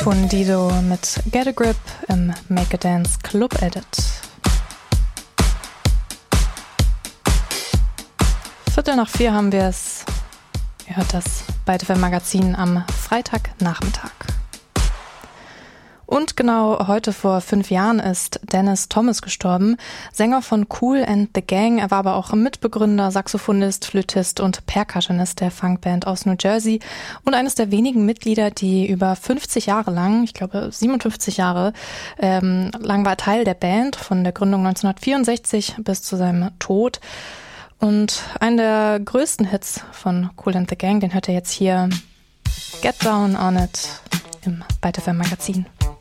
Fundido mit Get a Grip im Make a Dance Club Edit. 3:45 haben wir es. Ihr hört das bei FM Magazin am Freitagnachmittag. Und genau heute vor 5 Jahren ist Dennis Thomas gestorben, Sänger von Kool and the Gang. Er war aber auch Mitbegründer, Saxophonist, Flötist und Percussionist der Funkband aus New Jersey und eines der wenigen Mitglieder, die über 50 Jahre lang, ich glaube 57 Jahre lang war Teil der Band, von der Gründung 1964 bis zu seinem Tod. Und einen der größten Hits von Kool and the Gang, den hört ihr jetzt hier, Get Down on It im Byte FM Magazin.